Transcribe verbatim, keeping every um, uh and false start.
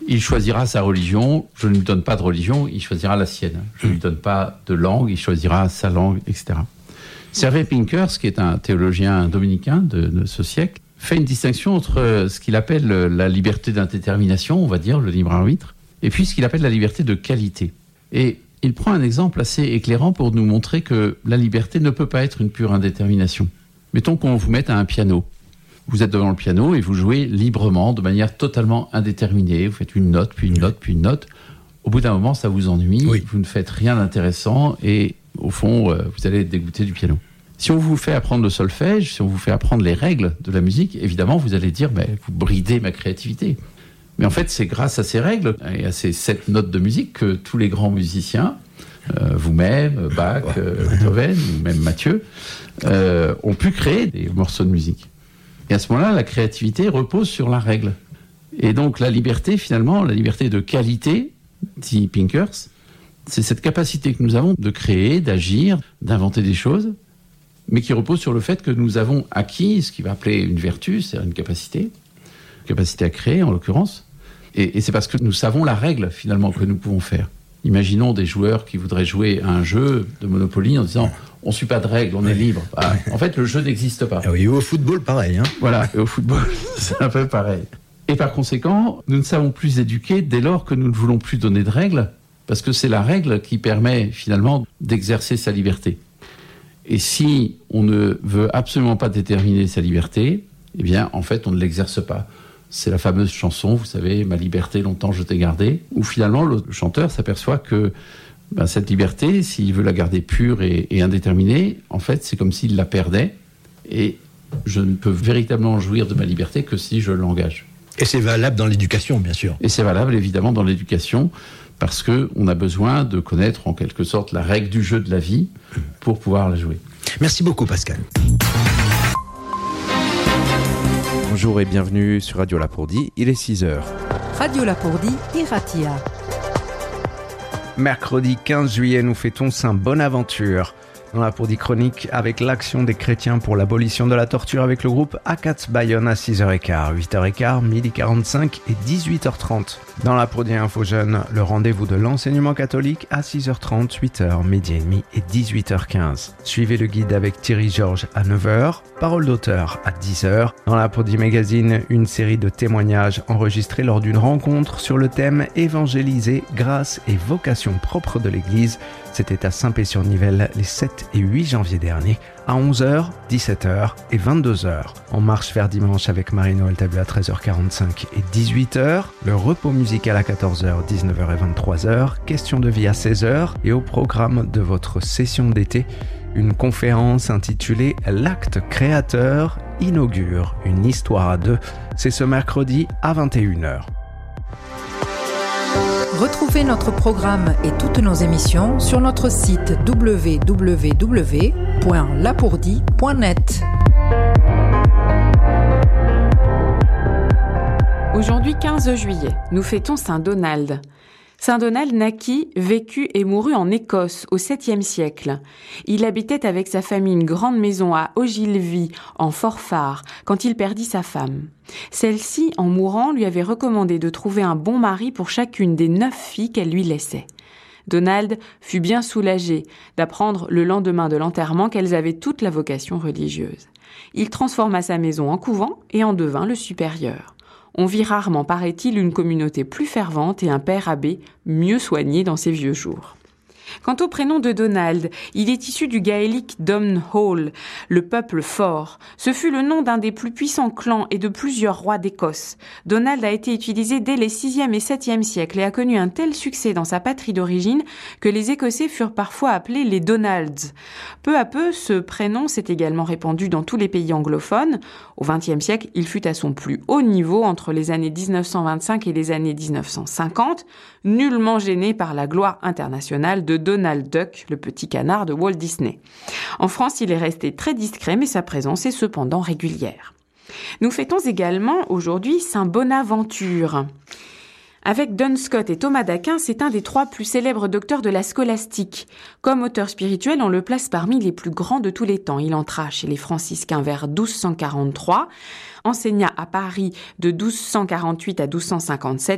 il choisira sa religion, je ne lui donne pas de religion, il choisira la sienne. Je ne lui donne pas de langue, il choisira sa langue, et cetera. Servet Pincers, qui est un théologien dominicain de, de ce siècle, fait une distinction entre ce qu'il appelle la liberté d'indétermination, on va dire, le libre arbitre, et puis ce qu'il appelle la liberté de qualité. Et il prend un exemple assez éclairant pour nous montrer que la liberté ne peut pas être une pure indétermination. Mettons qu'on vous mette à un piano. Vous êtes devant le piano et vous jouez librement, de manière totalement indéterminée. Vous faites une note, puis une note, puis une note. Au bout d'un moment, ça vous ennuie, oui. Vous ne faites rien d'intéressant et au fond, vous allez être dégoûté du piano. Si on vous fait apprendre le solfège, si on vous fait apprendre les règles de la musique, évidemment, vous allez dire, mais vous bridez ma créativité. Mais en fait, c'est grâce à ces règles et à ces sept notes de musique que tous les grands musiciens, euh, vous-même, Bach, euh, Beethoven, ou même Mathieu, euh, ont pu créer des morceaux de musique. Et à ce moment-là, la créativité repose sur la règle. Et donc, la liberté, finalement, la liberté de qualité, dit Pincers, c'est cette capacité que nous avons de créer, d'agir, d'inventer des choses, mais qui repose sur le fait que nous avons acquis ce qu'il va appeler une vertu, c'est-à-dire une capacité, une capacité à créer, en l'occurrence. Et, et c'est parce que nous savons la règle, finalement, que nous pouvons faire. Imaginons des joueurs qui voudraient jouer à un jeu de Monopoly en disant « on ne suit pas de règles, on est libre bah, ». En fait, le jeu n'existe pas. Ah oui, au football, pareil. Hein. Voilà, et au football, c'est un peu pareil. Et par conséquent, nous ne savons plus éduquer dès lors que nous ne voulons plus donner de règles, parce que c'est la règle qui permet, finalement, d'exercer sa liberté. Et si on ne veut absolument pas déterminer sa liberté, eh bien, en fait, on ne l'exerce pas. C'est la fameuse chanson, vous savez, « Ma liberté, longtemps je t'ai gardée », où finalement le chanteur s'aperçoit que ben, cette liberté, s'il veut la garder pure et, et indéterminée, en fait, c'est comme s'il la perdait. Et je ne peux véritablement jouir de ma liberté que si je l'engage. Et c'est valable dans l'éducation, bien sûr. Et c'est valable, évidemment, dans l'éducation, parce qu'on a besoin de connaître, en quelque sorte, la règle du jeu de la vie pour pouvoir la jouer. Merci beaucoup, Pascal. Bonjour et bienvenue sur Radio Lapourdie, il est six heures. Radio Lapourdie, Iratia. Mercredi quinze juillet, nous fêtons Saint Bonaventure. Dans la Lapourdie chronique, avec l'action des chrétiens pour l'abolition de la torture avec le groupe ACATS Bayonne à six heures quinze, huit heures quinze, midi quarante-cinq et dix-huit heures trente. Dans la Lapourdie Info Jeune, le rendez-vous de l'enseignement catholique à six heures trente, huit heures, midi et demi et dix-huit heures quinze. Suivez le guide avec Thierry Georges à neuf heures, parole d'auteur à dix heures. Dans la Lapourdie Magazine, une série de témoignages enregistrés lors d'une rencontre sur le thème « Évangéliser, grâce et vocation propre de l'Église ». C'était à Saint-Pé-sur-Nivelle les sept et huit janvier dernier, à onze heures, dix-sept heures et vingt-deux heures. En marche vers dimanche avec Marie-Noël Tabu à treize heures quarante-cinq et dix-huit heures. Le repos musical à quatorze heures, dix-neuf heures et vingt-trois heures. Question de vie à seize heures. Et au programme de votre session d'été, une conférence intitulée « L'acte créateur inaugure une histoire à deux ». C'est ce mercredi à vingt et une heures. Retrouvez notre programme et toutes nos émissions sur notre site w w w point lapourdie point net. Aujourd'hui quinze juillet, nous fêtons Saint Donald. Saint Donald naquit, vécut et mourut en Écosse au septième siècle. Il habitait avec sa famille une grande maison à Ogilvie, en Forfar, quand il perdit sa femme. Celle-ci, en mourant, lui avait recommandé de trouver un bon mari pour chacune des neuf filles qu'elle lui laissait. Donald fut bien soulagé d'apprendre le lendemain de l'enterrement qu'elles avaient toute la vocation religieuse. Il transforma sa maison en couvent et en devint le supérieur. On vit rarement, paraît-il, une communauté plus fervente et un père abbé mieux soigné dans ses vieux jours. Quant au prénom de Donald, il est issu du gaélique Domhnall, le peuple fort. Ce fut le nom d'un des plus puissants clans et de plusieurs rois d'Écosse. Donald a été utilisé dès les sixième et septième siècles et a connu un tel succès dans sa patrie d'origine que les Écossais furent parfois appelés les Donalds. Peu à peu, ce prénom s'est également répandu dans tous les pays anglophones. Au vingtième siècle, il fut à son plus haut niveau entre les années dix-neuf cent vingt-cinq et les années dix-neuf cent cinquante, nullement gêné par la gloire internationale de Donald Duck, le petit canard de Walt Disney. En France, il est resté très discret, mais sa présence est cependant régulière. Nous fêtons également aujourd'hui Saint Bonaventure. Avec Duns Scott et Thomas d'Aquin, c'est un des trois plus célèbres docteurs de la scolastique. Comme auteur spirituel, on le place parmi les plus grands de tous les temps. Il entra chez les franciscains vers douze cent quarante-trois, enseigna à Paris de douze cent quarante-huit à douze cent cinquante-sept